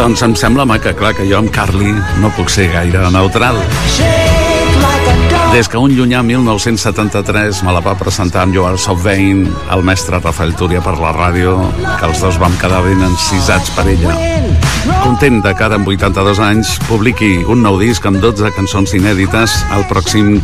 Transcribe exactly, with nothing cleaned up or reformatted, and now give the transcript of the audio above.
Doncs em sembla, home, que clar, que jo amb Carly no puc ser gaire neutral. Des que un llunyà mil nou-cents setanta-tres me la va presentar amb You Are So Vain, el mestre Rafael Túria per la ràdio, que els dos vam quedar ben encisats per ella. Content de que ara amb vuitanta-dos anys publiqui un nou disc amb dotze cançons inèdites el pròxim